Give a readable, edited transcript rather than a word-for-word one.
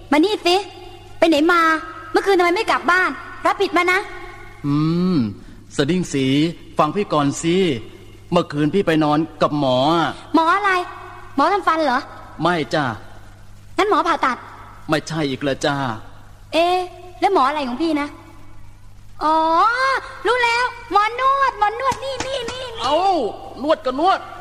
มานี่สิไปไหนมาเมื่อคืนทำไมไม่กลับบ้านรับผิดมานะสดิ้งสีฟังพี่ก่อนสิเมื่อคืนพี่ไปนอนกับหมอหมออะไรหมอทำฟันเหรอไม่จ้างั้นหมอผ่าตัดไม่ใช่อีกเลยจ้าแล้วหมออะไรของพี่นะอ๋อรู้แล้วหมอนวดนี่เอ้านวดก็นวด